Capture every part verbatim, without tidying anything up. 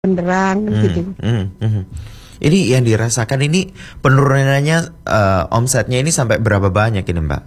beneran Hmm, gitu. hmm, hmm. Ini yang dirasakan ini penurunannya uh, omsetnya ini sampai berapa banyak ini Mbak?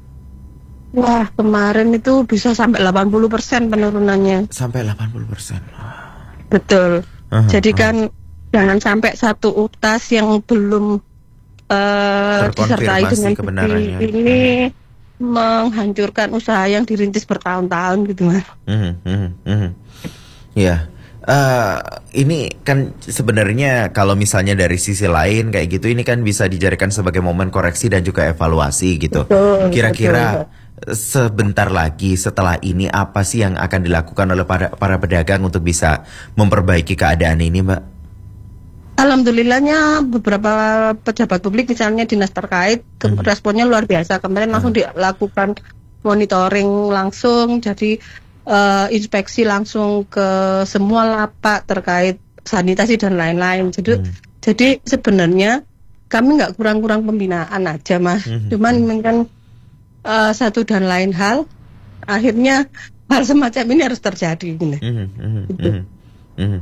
Wah, kemarin itu bisa sampai delapan puluh persen penurunannya. Sampai delapan puluh persen. Betul. Uh-huh, Jadi uh-huh. kan jangan sampai satu utas yang belum uh, disertai Terkonfirmasi dengan bukti kebenarannya. ini menghancurkan usaha yang dirintis bertahun-tahun gitu Mas. Hmm, hmm, hmm. Ya. Uh, ini kan sebenarnya kalau misalnya dari sisi lain kayak gitu ini kan bisa dijadikan sebagai momen koreksi dan juga evaluasi gitu. Betul, Kira-kira betul. sebentar lagi setelah ini apa sih yang akan dilakukan oleh para, para pedagang untuk bisa memperbaiki keadaan ini, Mbak? Alhamdulillahnya beberapa pejabat publik misalnya dinas terkait ke- Mhm. responnya luar biasa. Kemarin langsung dilakukan monitoring langsung, jadi eh, inspeksi langsung ke semua lapak terkait sanitasi dan lain-lain. Jadi, Mhm. jadi sebenarnya kami nggak kurang-kurang pembinaan aja, Mas. Mhm. Cuman kan eh, satu dan lain hal, akhirnya hal semacam ini harus terjadi. Gini. Mhm, mhm, Gitu. mhm, mhm.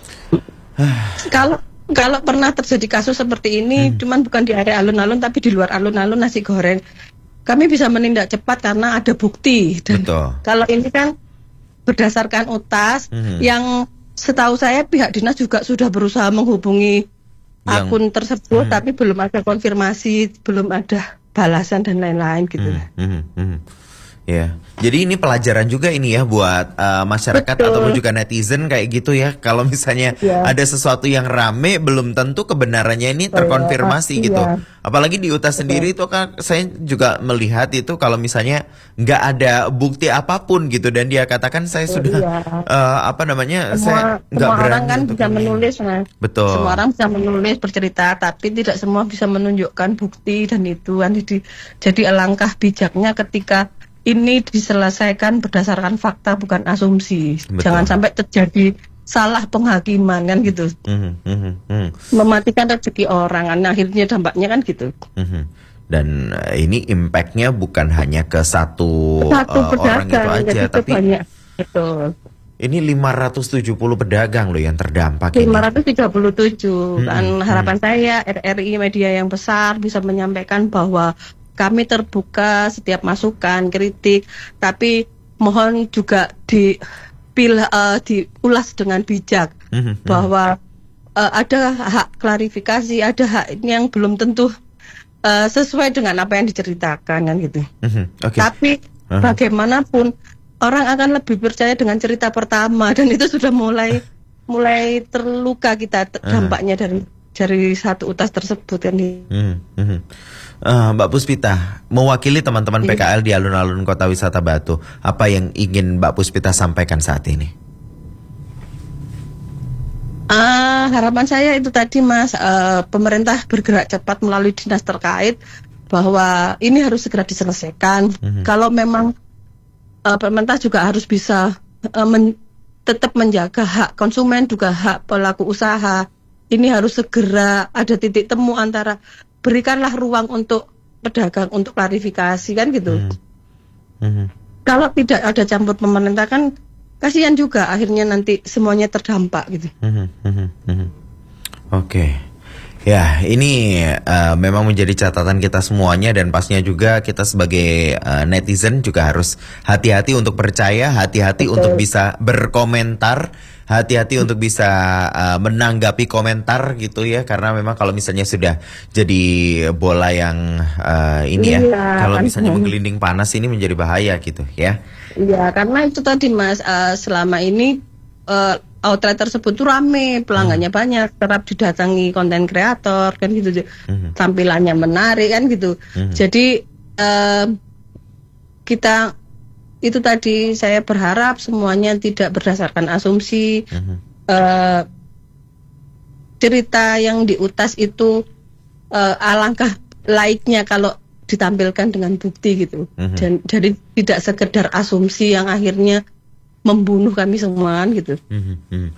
Kalau kalau pernah terjadi kasus seperti ini, Hmm. cuman bukan di area alun-alun tapi di luar alun-alun nasi goreng, kami bisa menindak cepat karena ada bukti. Dan Betul. kalau ini kan berdasarkan utas, Hmm. yang setahu saya pihak dinas juga sudah berusaha menghubungi Yang- akun tersebut, Hmm. tapi belum ada konfirmasi, belum ada balasan dan lain-lain gitu. Mhm, mhm, mhm. Ya, jadi ini pelajaran juga ini ya buat uh, masyarakat Betul. ataupun juga netizen kayak gitu ya. Kalau misalnya Iya. ada sesuatu yang rame, belum tentu kebenarannya ini terkonfirmasi Iya. gitu. Apalagi di U T A S sendiri itu kan saya juga melihat itu kalau misalnya nggak ada bukti apapun gitu dan dia katakan saya sudah Iya. uh, apa namanya saya Semua, nggak semua berani orang kan untuk bisa ini. menulis, Mas. Betul. Semua orang bisa menulis, bercerita, tapi tidak semua bisa menunjukkan bukti dan itu. Jadi, jadi alangkah bijaknya ketika ini diselesaikan berdasarkan fakta bukan asumsi. Betul. Jangan sampai terjadi salah penghakiman kan gitu. Mhm, mhm, mhm. Mematikan rezeki orang, kan akhirnya dampaknya kan gitu. Mhm. Dan uh, ini impactnya bukan hanya ke satu, Satu uh, orang itu pedagang, aja, jadi tapi banyak. Betul. ini lima ratus tujuh puluh pedagang loh yang terdampak ini. lima ratus tiga puluh tujuh Hmm, kan hmm. harapan saya R R I media yang besar bisa menyampaikan bahwa kami terbuka setiap masukan kritik, tapi mohon juga dipil uh, diulas dengan bijak Mhm, mhm. bahwa uh, ada hak klarifikasi, ada hak yang belum tentu uh, sesuai dengan apa yang diceritakan kan gitu. Mhm, oke. Tapi Uh-huh. bagaimanapun orang akan lebih percaya dengan cerita pertama dan itu sudah mulai mulai terluka kita t- Uh-huh. dampaknya dari dari satu utas tersebut kan. Mhm, mhm. Eh, Mbak Puspita, mewakili teman-teman P K L di alun-alun Kota Wisata Batu, apa yang ingin Mbak Puspita sampaikan saat ini? Ah, harapan saya itu tadi Mas, eh, pemerintah bergerak cepat melalui dinas terkait bahwa ini harus segera diselesaikan. Mhm. Kalau memang eh, pemerintah juga harus bisa eh, men- tetap menjaga hak konsumen juga hak pelaku usaha. Ini harus segera ada titik temu antara berikanlah ruang untuk pedagang untuk klarifikasi kan gitu. Mhm, mhm. Kalau tidak ada campur pemerintah kan kasihan juga akhirnya nanti semuanya terdampak gitu. Mhm, mhm, mhm. Oke, ya ini uh, memang menjadi catatan kita semuanya dan pastinya juga kita sebagai uh, netizen juga harus hati-hati untuk percaya, hati-hati Betul. untuk bisa berkomentar, hati-hati untuk bisa uh, menanggapi komentar gitu ya, karena memang kalau misalnya sudah jadi bola yang uh, ini ya, Iya, kalau kan. misalnya menggelinding panas ini menjadi bahaya gitu ya. Iya, karena itu tadi Mas, eh, selama ini eh, outlet tersebut tuh rame, pelanggannya banyak, kerap didatangi konten kreator kan gitu, Mhm. tampilannya menarik kan gitu. Mhm. Jadi eh, kita itu tadi saya berharap semuanya tidak berdasarkan asumsi. Mhm. eh, cerita yang diutas itu eh, alangkah laiknya kalau ditampilkan dengan bukti gitu. Mhm. Dan jadi tidak sekedar asumsi yang akhirnya membunuh kami semua kan gitu. Mhm, mhm.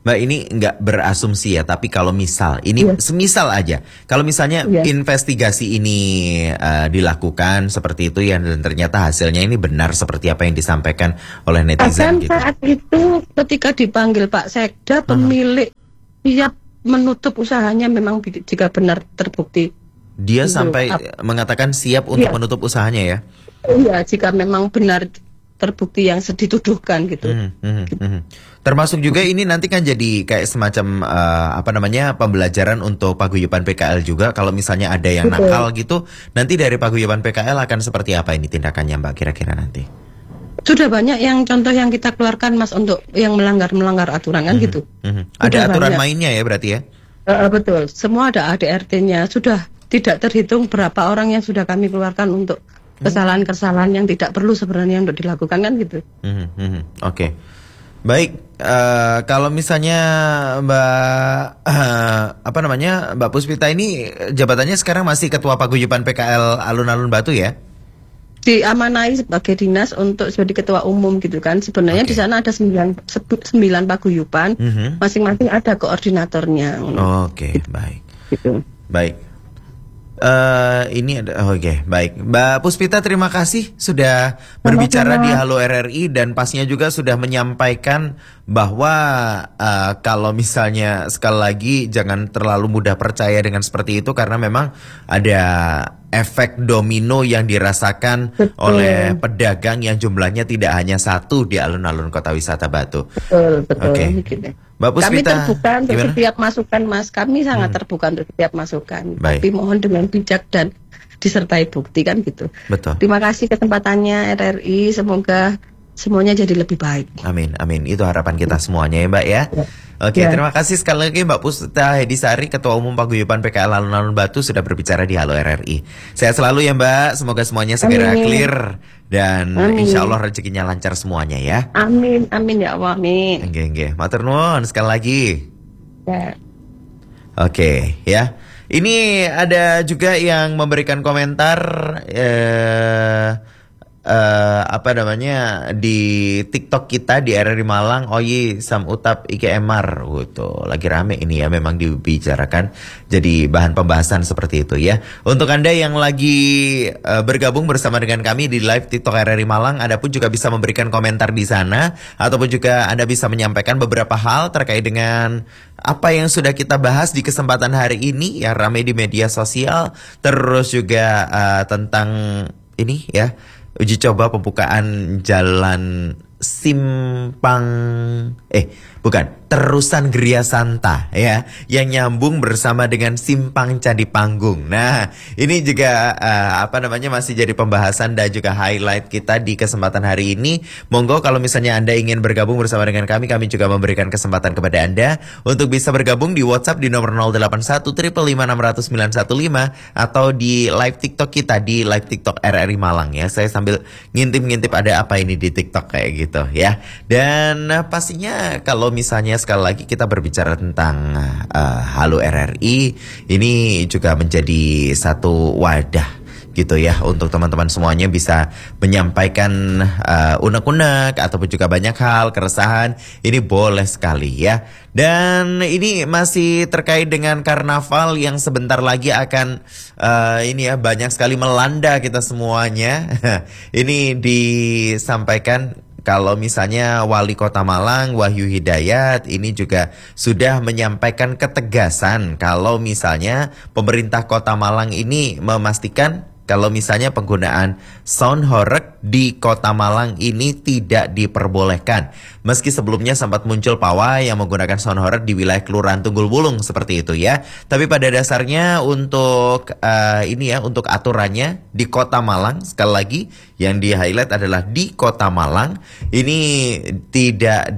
Mbak ini nggak berasumsi ya, tapi kalau misal ini Iya. semisal aja, kalau misalnya Iya. investigasi ini uh, dilakukan seperti itu ya, dan ternyata hasilnya ini benar seperti apa yang disampaikan oleh netizen Bahkan gitu. saat itu ketika dipanggil Pak Sekda, pemilik siap menutup usahanya memang bi- jika benar terbukti. Dia Itu, sampai ap- mengatakan siap untuk Iya. menutup usahanya ya. Iya, jika memang benar terbukti yang dituduhkan gitu. Hmm, hmm, hmm. Termasuk juga ini nanti kan jadi kayak semacam uh, apa namanya pembelajaran untuk paguyuban P K L juga. Kalau misalnya ada yang Betul. nakal gitu, nanti dari paguyuban P K L akan seperti apa ini tindakannya Mbak kira-kira nanti? Sudah banyak yang contoh yang kita keluarkan Mas untuk yang melanggar melanggar aturan kan Hmm, gitu. hmm. Sudah Ada aturan banyak. mainnya ya berarti ya? Eh, betul, semua ada A D R T-nya. Sudah tidak terhitung berapa orang yang sudah kami keluarkan untuk kesalahan-kesalahan yang tidak perlu sebenarnya untuk dilakukan kan gitu. Hmm, hmm. Oke, baik. eh, kalau misalnya Mbak eh, apa namanya Mbak Puspita ini jabatannya sekarang masih Ketua Paguyuban P K L Alun-Alun Batu ya? Diamanai sebagai dinas untuk sebagai ketua umum gitu kan. Sebenarnya Oke. di sana ada sembilan, sebu- sembilan paguyuban, Mhm. masing-masing ada koordinatornya. Oke, baik. Gitu. Baik. Eh ini ada oh, oke, baik. Mbak Puspita terima kasih sudah berbicara di Halo R R I dan pastinya juga sudah menyampaikan bahwa eh, kalau misalnya sekali lagi jangan terlalu mudah percaya dengan seperti itu karena memang ada efek domino yang dirasakan Betul. oleh pedagang yang jumlahnya tidak hanya satu di alun-alun Kota Wisata Batu. Betul, betul. Oke. Gitu. Mbak Kami Puspita, terbuka untuk gimana? setiap masukan, Mas. Kami sangat terbuka untuk setiap masukan. Baik. Tapi mohon dengan bijak dan disertai bukti kan gitu. Betul. Terima kasih kesempatannya R R I. Semoga semuanya jadi lebih baik. Amin, amin. Itu harapan kita semuanya ya Mbak ya. Oke, Ya. terima kasih sekali lagi Mbak Puspita Hedisari, Ketua Umum Paguyuban P K L Alun-Alun Batu sudah berbicara di Halo R R I. Sehat selalu ya Mbak, semoga semuanya segera Amin. clear dan Amin. insya Allah rezekinya lancar semuanya ya. Amin, amin ya Allah, amin. Oke, oke. Matur nuwun sekali lagi. Ya. Oke, ya. Ini ada juga yang memberikan komentar eh eh, apa namanya di TikTok kita di R R I Malang. Oyi Sam Utap Ike Emar, gitu. Lagi rame ini ya, memang dibicarakan jadi bahan pembahasan seperti itu ya. Untuk Anda yang lagi eh, bergabung bersama dengan kami di live TikTok R R I Malang, Anda pun juga bisa memberikan komentar di sana ataupun juga Anda bisa menyampaikan beberapa hal terkait dengan apa yang sudah kita bahas di kesempatan hari ini yang ramai di media sosial, terus juga eh, tentang ini ya, uji coba pembukaan jalan Simpang eh bukan Terusan Gria Santa ya, yang nyambung bersama dengan Simpang Candi Panggung. Nah, ini juga uh, apa namanya masih jadi pembahasan dan juga highlight kita di kesempatan hari ini. Monggo kalau misalnya Anda ingin bergabung bersama dengan kami, kami juga memberikan kesempatan kepada Anda untuk bisa bergabung di WhatsApp di nomor nol delapan satu lima lima enam nol nol sembilan satu lima atau di live TikTok kita di live TikTok R R I Malang ya. Saya sambil ngintip-ngintip ada apa ini di TikTok kayak gitu ya. Dan uh, pastinya kalau misalnya sekali lagi kita berbicara tentang uh, Halo R R I, ini juga menjadi satu wadah gitu ya untuk teman-teman semuanya bisa menyampaikan uh, unek-unek ataupun juga banyak hal keresahan, ini boleh sekali ya. Dan ini masih terkait dengan karnaval yang sebentar lagi akan uh, ini ya banyak sekali melanda kita semuanya. Ini disampaikan kalau misalnya Wali Kota Malang Wahyu Hidayat ini juga sudah menyampaikan ketegasan kalau misalnya pemerintah Kota Malang ini memastikan kalau misalnya penggunaan sound horeg di Kota Malang ini tidak diperbolehkan. Meski sebelumnya sempat muncul pawai yang menggunakan sound horeg di wilayah Kelurahan Tunggul Wulung seperti itu ya. Tapi pada dasarnya untuk uh, ini ya, untuk aturannya di Kota Malang, sekali lagi yang di highlight adalah di Kota Malang ini tidak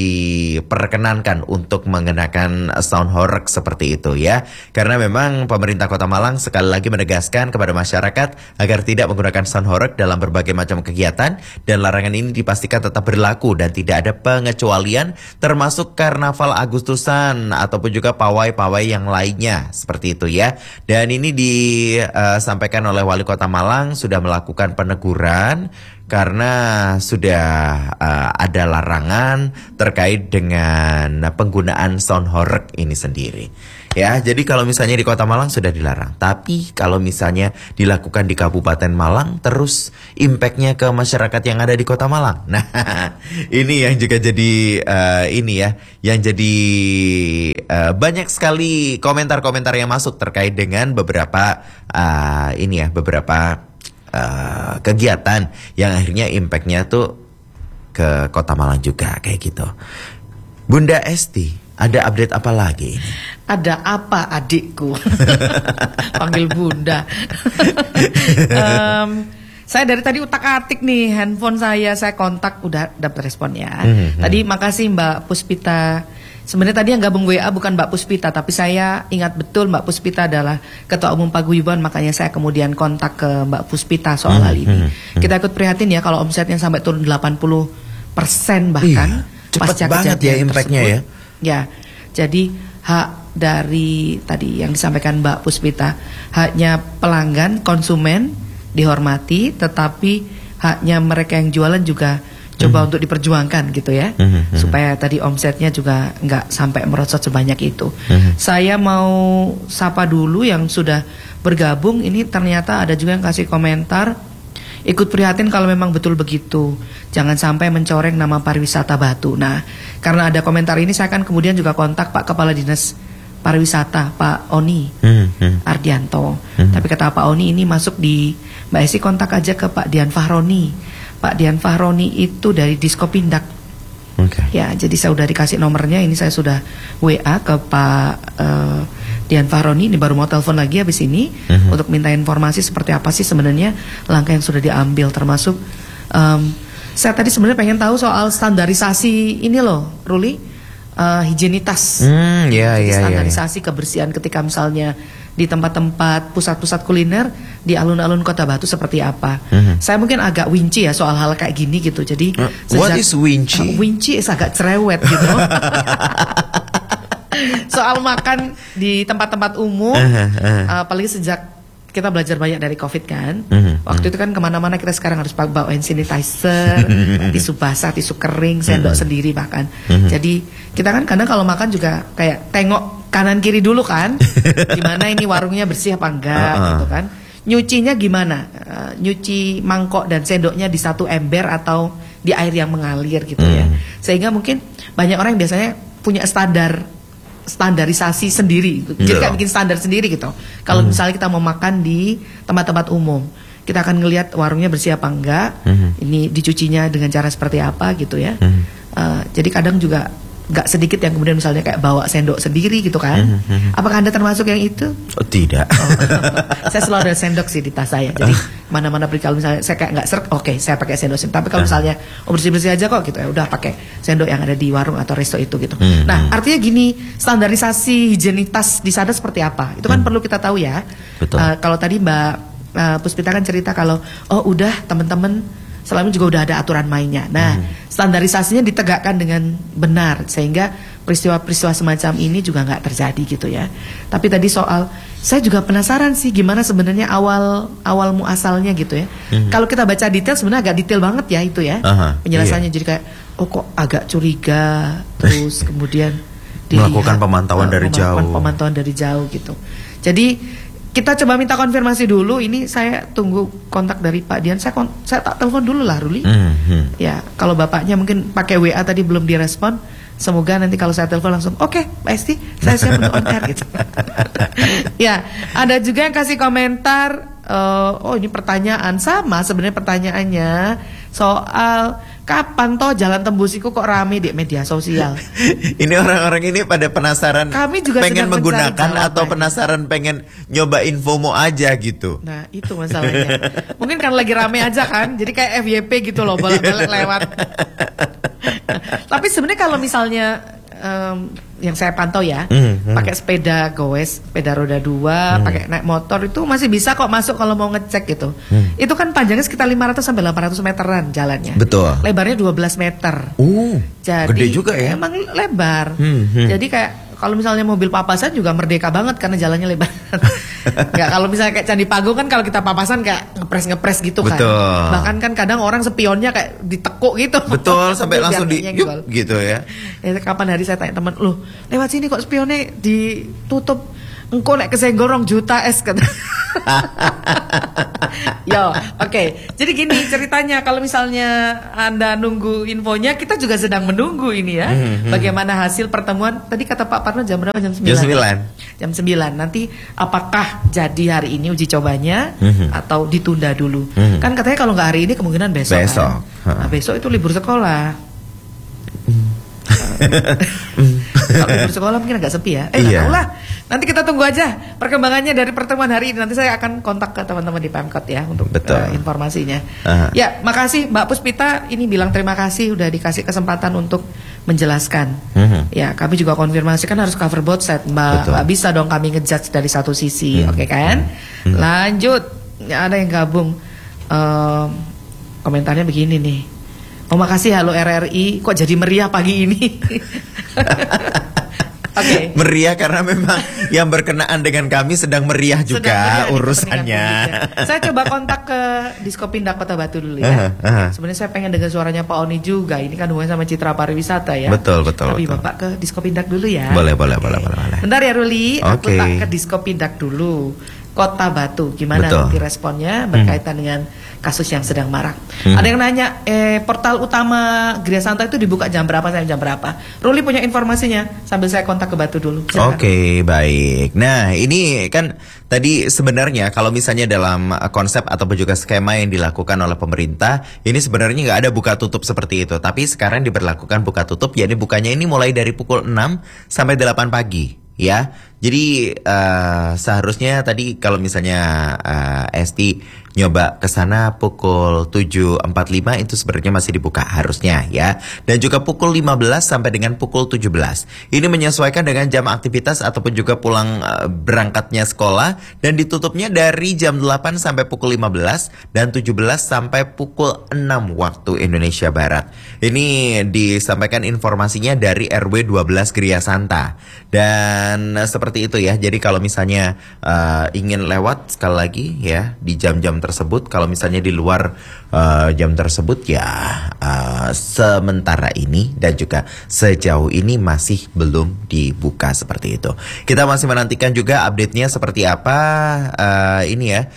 diperkenankan untuk mengenakan sound horeg seperti itu ya. Karena memang pemerintah Kota Malang sekali lagi menegaskan kepada masyarakat agar tidak menggunakan sound horeg dalam berbagai macam kegiatan, dan larangan ini dipastikan tetap berlaku dan tidak ada pengecualian termasuk karnaval Agustusan ataupun juga pawai-pawai yang lainnya seperti itu ya. Dan ini disampaikan oleh Wali Kota Malang sudah melakukan peneguran karena sudah uh, ada larangan terkait dengan penggunaan sound horeg ini sendiri. Ya, jadi kalau misalnya di Kota Malang sudah dilarang, tapi kalau misalnya dilakukan di Kabupaten Malang, terus impactnya ke masyarakat yang ada di Kota Malang. Nah, ini yang juga jadi uh, ini ya, yang jadi uh, banyak sekali komentar-komentar yang masuk terkait dengan beberapa uh, ini ya, beberapa uh, kegiatan yang akhirnya impactnya tuh ke Kota Malang juga kayak gitu. Bunda Esti, ada update apa lagi ini? Ada apa adikku? Panggil bunda. um, saya dari tadi utak-atik nih handphone saya, saya kontak udah dapat respon ya. Mm-hmm. Tadi makasih Mbak Puspita. Sebenarnya tadi yang gabung W A bukan Mbak Puspita, tapi saya ingat betul Mbak Puspita adalah Ketua Umum Paguyuban, makanya saya kemudian kontak ke Mbak Puspita soal mm-hmm. hal ini. Mm-hmm. Kita ikut prihatin ya kalau omsetnya sampai turun delapan puluh persen bahkan. Iya, cepat banget ya impactnya ya. Ya, jadi hak dari tadi yang disampaikan Mbak Puspita, haknya pelanggan, konsumen dihormati, tetapi haknya mereka yang jualan juga coba mm-hmm. untuk diperjuangkan gitu ya, mm-hmm. supaya tadi omsetnya juga nggak sampai merosot sebanyak itu. Mm-hmm. Saya mau sapa dulu yang sudah bergabung. Ini ternyata ada juga yang kasih komentar, ikut prihatin kalau memang betul begitu. Jangan sampai mencoreng nama pariwisata Batu. Nah, karena ada komentar ini saya akan kemudian juga kontak Pak Kepala Dinas Pariwisata, Pak Oni hmm, hmm. Ardianto. Hmm. Tapi kata Pak Oni ini masuk di Mbak Esi, kontak aja ke Pak Dian Fahroni. Pak Dian Fahroni itu dari Diskopindak. Okay. Ya, jadi saya sudah dikasih nomornya. Ini saya sudah W A ke Pak uh, Dian Fahroni. Ini baru mau telepon lagi habis ini hmm. untuk minta informasi seperti apa sih sebenarnya langkah yang sudah diambil, termasuk um, saya tadi sebenarnya pengen tahu soal standarisasi ini loh, Ruli. Uh, higienitas, hmm, yeah, yeah, standarisasi yeah, yeah. kebersihan ketika misalnya di tempat-tempat pusat-pusat kuliner di alun-alun Kota Batu seperti apa. Mm-hmm. Saya mungkin agak winci ya soal hal kayak gini gitu. Jadi uh, sejak, what is winci? Uh, winci is agak cerewet gitu. Soal makan di tempat-tempat umum, uh, uh. Uh, apalagi sejak kita belajar banyak dari COVID kan. Mm-hmm. Waktu itu kan kemana-mana kita sekarang harus bawa hand sanitizer, tisu basah, tisu kering, sendok mm-hmm. sendiri bahkan. Mm-hmm. Jadi kita kan kadang kalau makan juga kayak tengok kanan kiri dulu kan, gimana ini warungnya bersih apa enggak uh-uh. gitu kan. Nyucinya gimana? Uh, nyuci mangkok dan sendoknya di satu ember atau di air yang mengalir gitu mm. ya. Sehingga mungkin banyak orang yang biasanya punya standar standarisasi sendiri, jadi kayak bikin standar sendiri gitu. Kalau mm. misalnya kita mau makan di tempat-tempat umum, kita akan ngelihat warungnya bersih apa enggak, mm-hmm. ini dicucinya dengan cara seperti apa gitu ya. Mm-hmm. uh, jadi kadang juga nggak sedikit yang kemudian misalnya kayak bawa sendok sendiri gitu kan. Mm-hmm. Apakah Anda termasuk yang itu? Oh, tidak. Oh, saya selalu ada sendok sih di tas saya. Jadi mana-mana pergi kalau misalnya saya kayak nggak serk, oke okay, saya pakai sendok sendok. Tapi kalau misalnya oh, bersih-bersih aja kok gitu ya, udah pakai sendok yang ada di warung atau resto itu gitu. Mm-hmm. Nah, artinya gini, standarisasi higienitas di sana seperti apa? Itu kan mm. perlu kita tahu ya. Betul. Uh, kalau tadi Mbak uh, Puspita kan cerita kalau oh udah teman-teman selama juga udah ada aturan mainnya. Nah, hmm. standarisasinya ditegakkan dengan benar sehingga peristiwa-peristiwa semacam ini juga nggak terjadi gitu ya. Tapi tadi soal, saya juga penasaran sih gimana sebenarnya awal awal muasalnya gitu ya. Hmm. Kalau kita baca detail sebenarnya agak detail banget ya itu ya. Aha, penjelasannya iya. Jadi kayak oh kok agak curiga, terus kemudian dilihat, melakukan pemantauan uh, dari jauh. Pemantauan dari jauh gitu. Jadi kita coba minta konfirmasi dulu. Ini saya tunggu kontak dari Pak Dian. Saya kon saya tak telepon dulu lah, Ruli. Mm-hmm. Ya, kalau bapaknya mungkin pakai W A tadi belum direspon. Semoga nanti kalau saya telepon langsung, oke, okay, Mbak Esti, saya siap untuk on air gitu. Ya, ada juga yang kasih komentar. Uh, oh ini pertanyaan sama sebenarnya pertanyaannya soal kapan toh jalan tembusiku kok rame di media sosial. Ini orang-orang ini pada penasaran. Kami juga pengen menggunakan atau penasaran pengen nyoba infomo aja gitu. Nah itu masalahnya. Mungkin kan lagi rame aja kan, jadi kayak F Y P gitu loh, bolak-balik lewat. Tapi sebenarnya kalau misalnya um, yang saya pantau ya, mm, mm. pakai sepeda goes, sepeda roda dua, mm. pakai naik motor itu masih bisa kok masuk kalau mau ngecek gitu. Mm. Itu kan panjangnya sekitar lima ratus sampai delapan ratus meteran jalannya. Betul. Lebarnya dua belas meter. Uh, jadi gede juga ya. Emang lebar. Mm, mm. Jadi kayak kalau misalnya mobil papasan juga merdeka banget karena jalannya lebar. Nggak, kalau misalnya kayak Candi Panggung kan kalau kita papasan kayak ngepres-ngepres gitu kan. Betul. Bahkan kan kadang orang spionnya kayak ditekuk gitu. Betul, sampai langsung di Biar yup, gitu ya. Ya, kapan hari saya tanya teman, "Loh, lewat sini kok spionnya ditutup? Engko nek kesenggol rong juta es," kata. Yo, oke. Okay. Jadi gini ceritanya, kalau misalnya Anda nunggu infonya, kita juga sedang menunggu ini ya. Hmm, hmm. Bagaimana hasil pertemuan? Tadi kata Pak Parno jam berapa? Jam sembilan. Jam sembilan. Jam sembilan. Nanti apakah jadi hari ini uji cobanya hmm. atau ditunda dulu? Hmm. Kan katanya kalau nggak hari ini kemungkinan besok. Besok. Kan? Nah, besok itu libur sekolah. Kalau libur sekolah mungkin agak sepi ya. Eh iya. Tahu lah. Nanti kita tunggu aja perkembangannya dari pertemuan hari ini. Nanti saya akan kontak ke teman-teman di Pemkot ya untuk uh, informasinya. Uh-huh. Ya, makasih Mbak Puspita. Ini bilang terima kasih udah dikasih kesempatan untuk menjelaskan. Uh-huh. Ya, kami juga konfirmasi kan harus cover both side Mbak. Mbak bisa dong kami ngejudge dari satu sisi, uh-huh. oke okay, kan? Uh-huh. Lanjut, ya, ada yang gabung. Uh, komentarnya begini nih. Oh makasih halo R R I, kok jadi meriah pagi ini? Oke. Okay. Meriah karena memang yang berkenaan dengan kami sedang meriah juga sedang meriah urusannya. Saya coba kontak ke Diskopindak Kota Batu dulu ya. Uh-huh, uh-huh. Sebenarnya saya pengen dengar suaranya Pak Oni juga. Ini kan hubungan sama Citra Pariwisata ya. Betul betul. Tapi betul. Bapak ke Diskopindak dulu ya. Boleh boleh boleh boleh. boleh. Bentar ya Ruli, okay. aku tak ke Diskopindak dulu. Kota Batu, gimana betul. nanti responnya berkaitan hmm. dengan kasus yang sedang marak. Hmm. Ada yang nanya, eh, portal utama Gria Santa itu dibuka jam berapa sampai jam berapa? Ruli punya informasinya, sambil saya kontak ke Batu dulu. Oke, okay, baik. Nah, ini kan tadi sebenarnya kalau misalnya dalam konsep ataupun juga skema yang dilakukan oleh pemerintah, ini sebenarnya nggak ada buka tutup seperti itu. Tapi sekarang diberlakukan buka tutup, yakni bukanya ini mulai dari pukul enam sampai delapan pagi. Ya, jadi uh, seharusnya tadi kalau misalnya uh, Esti nyoba ke sana pukul tujuh empat puluh lima itu sebenarnya masih dibuka harusnya ya. Dan juga pukul lima belas sampai dengan pukul tujuh belas. Ini menyesuaikan dengan jam aktivitas ataupun juga pulang uh, berangkatnya sekolah, dan ditutupnya dari jam delapan sampai pukul lima belas dan tujuh belas sampai pukul enam waktu Indonesia Barat. Ini disampaikan informasinya dari R W dua belas Gria Santa. Dan uh, seperti itu ya. Jadi kalau misalnya uh, ingin lewat sekali lagi ya di jam-jam tersebut, kalau misalnya di luar uh, jam tersebut ya uh, sementara ini dan juga sejauh ini masih belum dibuka seperti itu. Kita masih menantikan juga update-nya seperti apa uh, ini ya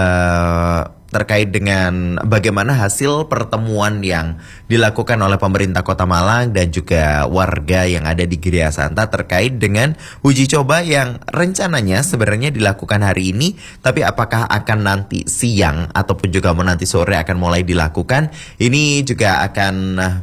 uh, terkait dengan bagaimana hasil pertemuan yang dilakukan oleh pemerintah Kota Malang dan juga warga yang ada di Gria Santa terkait dengan uji coba yang rencananya sebenarnya dilakukan hari ini, tapi apakah akan nanti siang ataupun juga mau nanti sore akan mulai dilakukan, ini juga akan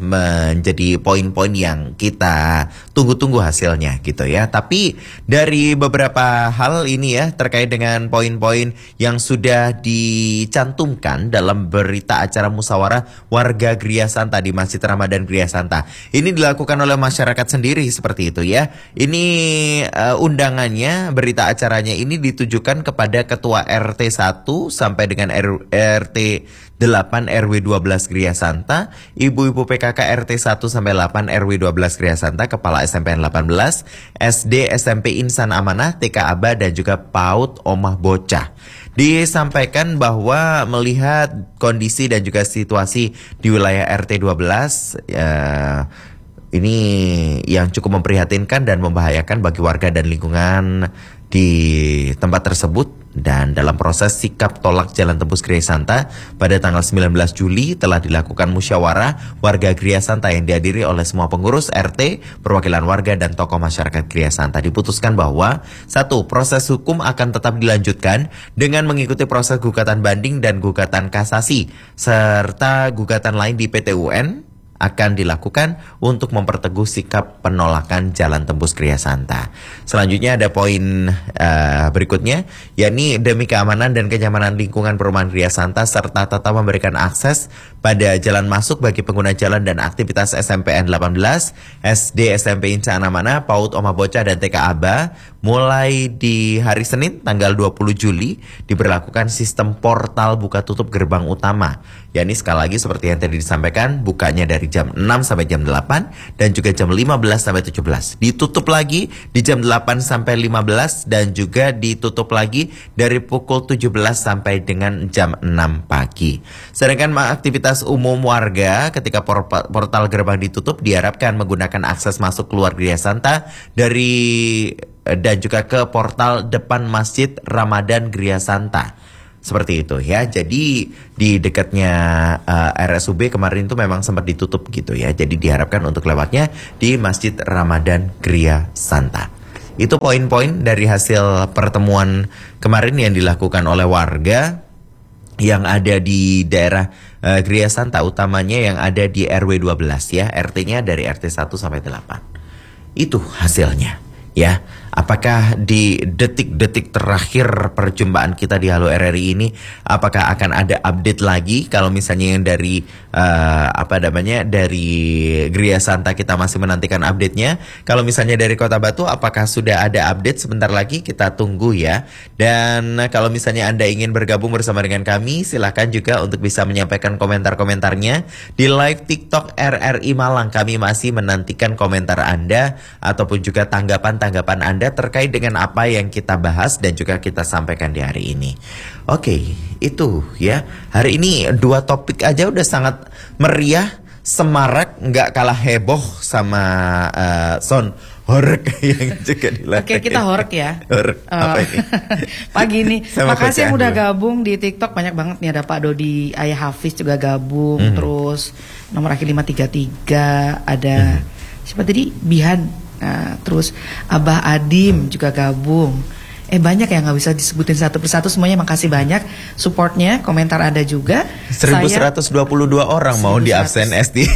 menjadi poin-poin yang kita tunggu-tunggu hasilnya gitu ya. Tapi dari beberapa hal ini ya terkait dengan poin-poin yang sudah dicantumkan dalam berita acara musyawarah warga Gria Santa di Masjid Ramadan Gria Santa. Ini dilakukan oleh masyarakat sendiri seperti itu ya. Ini uh, undangannya, berita acaranya ini ditujukan kepada Ketua R T satu sampai dengan R- RT delapan R W dua belas Gria Santa, Ibu-ibu P K K R T satu sampai delapan R W dua belas Gria Santa, Kepala S M P N delapan belas, S D S M P Insan Amanah, T K Aba dan juga PAUD Omah Bocah. Disampaikan bahwa melihat kondisi dan juga situasi di wilayah R T dua belas ya, ini yang cukup memprihatinkan dan membahayakan bagi warga dan lingkungan di tempat tersebut. Dan dalam proses sikap tolak jalan tembus Gria Santa pada tanggal sembilan belas Juli telah dilakukan musyawarah warga Gria Santa yang dihadiri oleh semua pengurus R T, perwakilan warga dan tokoh masyarakat Gria Santa. Diputuskan bahwa satu, proses hukum akan tetap dilanjutkan dengan mengikuti proses gugatan banding dan gugatan kasasi serta gugatan lain di P T U N akan dilakukan untuk memperteguh sikap penolakan jalan tembus Gria Santa. Selanjutnya ada poin uh, berikutnya, yakni demi keamanan dan kenyamanan lingkungan perumahan Gria Santa serta tetap memberikan akses pada jalan masuk bagi pengguna jalan dan aktivitas S M P N delapan belas, S D S M P Insan Amanah, PAUD Omah Bocah dan T K Aba. mulai di hari Senin tanggal dua puluh Juli diberlakukan sistem portal buka tutup gerbang utama. Ya ini sekali lagi seperti yang tadi disampaikan, bukanya dari jam enam sampai jam delapan dan juga jam lima belas sampai tujuh belas. Ditutup lagi di jam delapan sampai lima belas dan juga ditutup lagi dari pukul tujuh belas sampai dengan jam enam pagi. Sedangkan aktivitas umum warga ketika portal gerbang ditutup diharapkan menggunakan akses masuk keluar Gria Santa dari dan juga ke portal depan Masjid Ramadan Gria Santa. Seperti itu ya. Jadi di dekatnya uh, R S U B kemarin itu memang sempat ditutup gitu ya. Jadi diharapkan untuk lewatnya di Masjid Ramadan Gria Santa. Itu poin-poin dari hasil pertemuan kemarin yang dilakukan oleh warga yang ada di daerah uh, Gria Santa, utamanya yang ada di R W dua belas ya. R T-nya dari R T satu sampai delapan. Itu hasilnya ya. Apakah di detik-detik terakhir perjumpaan kita di Halo R R I ini, apakah akan ada update lagi? Kalau misalnya yang dari uh, apa namanya dari Gria Santa kita masih menantikan update-nya. Kalau misalnya dari Kota Batu, apakah sudah ada update? Sebentar lagi kita tunggu ya. Dan kalau misalnya Anda ingin bergabung bersama dengan kami, silahkan juga untuk bisa menyampaikan komentar-komentarnya di live TikTok R R I Malang. Kami masih menantikan komentar Anda ataupun juga tanggapan-tanggapan Anda terkait dengan apa yang kita bahas dan juga kita sampaikan di hari ini. Oke, itu ya. Hari ini dua topik aja udah sangat meriah, semarak, nggak kalah heboh sama uh, sound horek yang juga dilakukan. Oke, kita horek ya. Horek, apa ini? Pagi ini. Sama Makasih yang udah dulu. gabung di TikTok, banyak banget nih. Ada Pak Dodi, Ayah Hafiz juga gabung, Hmm. terus nomor akhir lima tiga tiga, ada Hmm. siapa tadi? Bihan. Nah, terus Abah Adim juga gabung. Eh banyak yang nggak bisa disebutin satu persatu. Semuanya makasih banyak supportnya, komentar Anda juga. seribu seratus dua puluh dua orang mau di absen S D.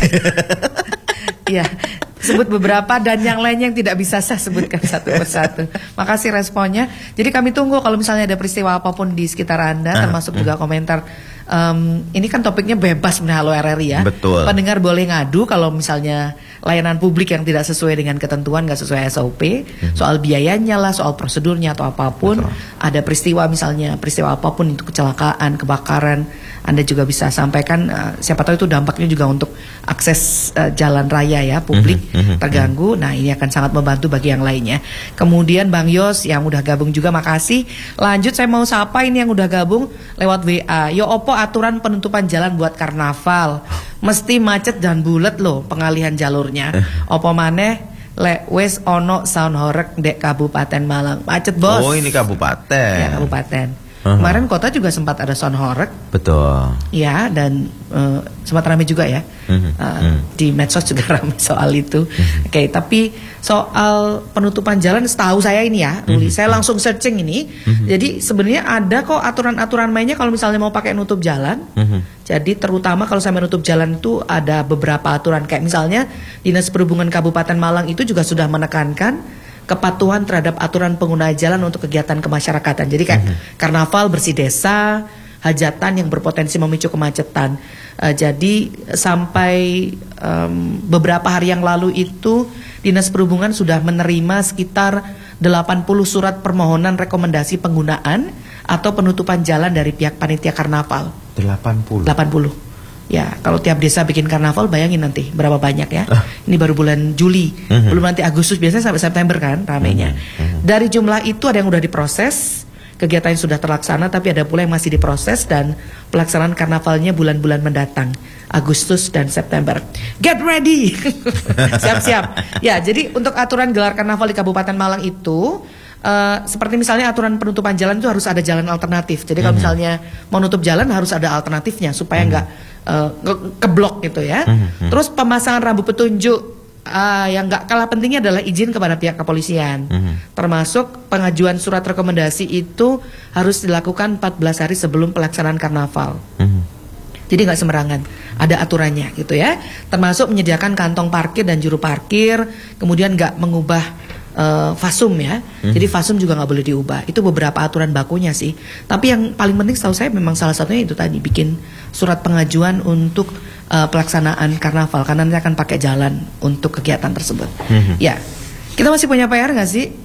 Iya, sebut beberapa dan yang lainnya yang tidak bisa saya sebutkan satu persatu. Makasih responnya. Jadi kami tunggu kalau misalnya ada peristiwa apapun di sekitar Anda, Ah, termasuk mm. juga komentar. Um, ini kan topiknya bebas sebenarnya Halo R R I ya. Betul. Pendengar boleh ngadu kalau misalnya layanan publik yang tidak sesuai dengan ketentuan, nggak sesuai S O P, Mm-hmm. soal biayanya lah, soal prosedurnya atau apapun. Betul. Ada peristiwa misalnya peristiwa apapun itu kecelakaan, kebakaran, Anda juga bisa sampaikan. Uh, siapa tahu itu dampaknya juga untuk akses uh, jalan raya ya publik Mhm, mhm, terganggu. Nah ini akan sangat membantu bagi yang lainnya. Kemudian Bang Yos yang udah gabung juga makasih. Lanjut saya mau sapa ini yang udah gabung lewat W A. Yo opo aturan penutupan jalan buat karnaval? Mesti macet dan bulet loh pengalihan jalurnya. Opo maneh le wes ono sound horek dek Kabupaten Malang. Macet bos. Oh ini kabupaten. Ya kabupaten. Uh-huh. Kemarin kota juga sempat ada sound horek. Betul. Ya dan uh, sempat ramai juga ya. Mhm, Uh, mhm. Di medsos juga ramai soal itu. Mhm. Oke, tapi soal penutupan jalan setahu saya ini ya, Ruli, Mhm. saya langsung searching ini. Mhm. Jadi sebenarnya ada kok aturan-aturan mainnya kalau misalnya mau pakai nutup jalan. Mhm. Jadi terutama kalau saya menutup jalan itu ada beberapa aturan kayak misalnya Dinas Perhubungan Kabupaten Malang itu juga sudah menekankan kepatuhan terhadap aturan pengguna jalan untuk kegiatan kemasyarakatan. Jadi kayak Mhm. karnaval bersih desa, hajatan yang berpotensi memicu kemacetan. Uh, jadi sampai um, beberapa hari yang lalu itu Dinas Perhubungan sudah menerima sekitar delapan puluh surat permohonan rekomendasi penggunaan atau penutupan jalan dari pihak panitia karnaval. delapan puluh. delapan puluh. Ya, kalau tiap desa bikin karnaval bayangin nanti berapa banyak ya. Ini baru bulan Juli, Mhm. belum nanti Agustus, biasanya sampai September kan ramenya. Mhm, mhm. Dari jumlah itu ada yang udah diproses, kegiatan yang sudah terlaksana, tapi ada pula yang masih diproses dan pelaksanaan karnavalnya bulan-bulan mendatang, Agustus dan September. Get ready. Siap-siap. Ya, jadi untuk aturan gelar karnaval di Kabupaten Malang itu Uh, seperti misalnya aturan penutupan jalan itu harus ada jalan alternatif. Jadi kalau Mhm. misalnya mau nutup jalan harus ada alternatifnya supaya nggak uh, nge- keblok gitu ya. Mhm. Terus pemasangan rambu petunjuk uh, yang nggak kalah pentingnya adalah izin kepada pihak kepolisian. Mhm. Termasuk pengajuan surat rekomendasi itu harus dilakukan empat belas hari sebelum pelaksanaan karnaval. Mhm. Jadi nggak sembarangan, ada aturannya gitu ya. Termasuk menyediakan kantong parkir dan juru parkir, kemudian nggak mengubah Uh, fasum ya, Hmm. jadi fasum juga nggak boleh diubah. Itu beberapa aturan bakunya sih. Tapi yang paling penting setahu saya memang salah satunya itu tadi bikin surat pengajuan untuk uh, pelaksanaan karnaval karena nanti akan pakai jalan untuk kegiatan tersebut. Hmm. Ya, kita masih punya P R nggak sih?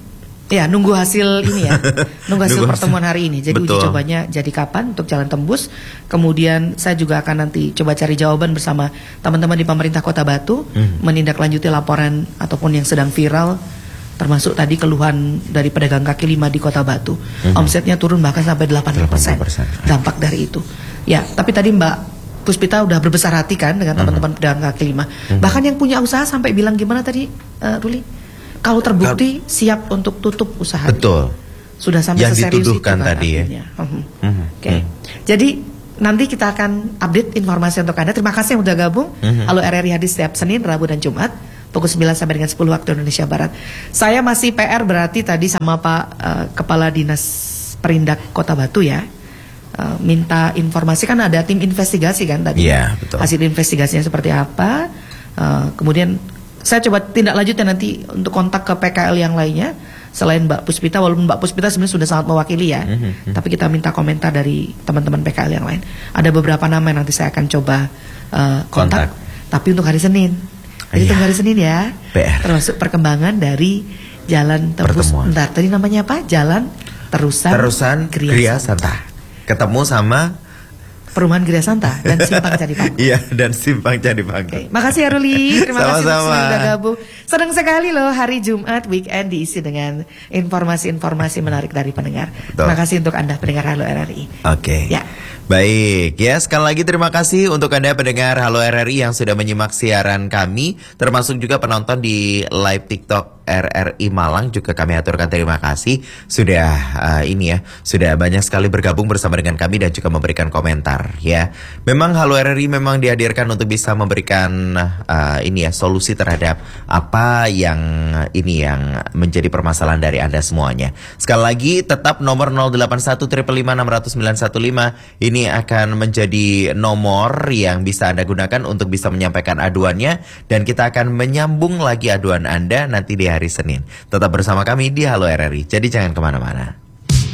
Ya, nunggu hasil ini ya. Nunggu hasil Nunggu pertemuan hari ini. Jadi Betul. uji cobanya jadi kapan untuk jalan tembus. Kemudian saya juga akan nanti coba cari jawaban bersama teman-teman di pemerintah Kota Batu, Hmm. menindaklanjuti laporan ataupun yang sedang viral, termasuk tadi keluhan dari pedagang kaki lima di Kota Batu. Hmm. Omsetnya turun bahkan sampai delapan puluh persen. delapan puluh persen. Dampak dari itu. Ya, tapi tadi Mbak Puspita udah berbesar hati kan dengan teman-teman pedagang kaki lima. Bahkan yang punya usaha sampai bilang gimana tadi, uh, Ruli? Kalau terbukti siap untuk tutup usaha. Betul. Sudah sampai Yang seserius dituduhkan itu kan tadi ya. artinya. Mhm. Mhm. Oke. Mhm. Jadi nanti kita akan update informasi untuk Anda. Terima kasih yang udah gabung. Mhm. Halo R R I hadir setiap Senin, Rabu dan Jumat pukul sembilan sampai dengan sepuluh waktu Indonesia Barat. Saya masih P R berarti tadi sama Pak uh, Kepala Dinas Perindak Kota Batu ya. Uh, minta informasi kan ada tim investigasi kan tadi. Iya, betul. Hasil investigasinya seperti apa? Uh, kemudian saya coba tindak lanjutnya nanti untuk kontak ke P K L yang lainnya selain Mbak Puspita, walaupun Mbak Puspita sebenarnya sudah sangat mewakili ya, Mm-hmm. tapi kita minta komentar dari teman-teman P K L yang lain. Ada beberapa nama yang nanti saya akan coba uh, kontak, Kontak. tapi untuk hari Senin. Jadi Iya. tunggu hari Senin ya. P R. Termasuk perkembangan dari Jalan Tembus. Pertemuan. Bentar, tadi namanya apa? Jalan Terusan, Terusan Gria Santa. Ketemu sama Perumahan Gria Santa dan Simpang Candi Panggung. Iya, dan Simpang Candi Oke, Panggung. makasih ya Ruli. Terima kasih Sama-sama. sudah gabung. Senang sekali loh hari Jumat weekend diisi dengan informasi-informasi menarik dari pendengar. Betul. Terima kasih untuk Anda pendengar Halo R R I. Oke. Ya. Baik, ya sekali lagi terima kasih untuk Anda pendengar Halo R R I yang sudah menyimak siaran kami, termasuk juga penonton di live TikTok R R I Malang, juga kami aturkan terima kasih sudah uh, ini ya, sudah banyak sekali bergabung bersama dengan kami dan juga memberikan komentar ya. Memang Halo R R I memang dihadirkan untuk bisa memberikan uh, ini ya solusi terhadap apa yang ini yang menjadi permasalahan dari Anda semuanya. Sekali lagi tetap nomor nol delapan satu lima lima enam nol sembilan satu lima ini akan menjadi nomor yang bisa Anda gunakan untuk bisa menyampaikan aduannya, dan kita akan menyambung lagi aduan Anda nanti di hari Senin. Tetap bersama kami di Halo R R I, jadi jangan kemana-mana.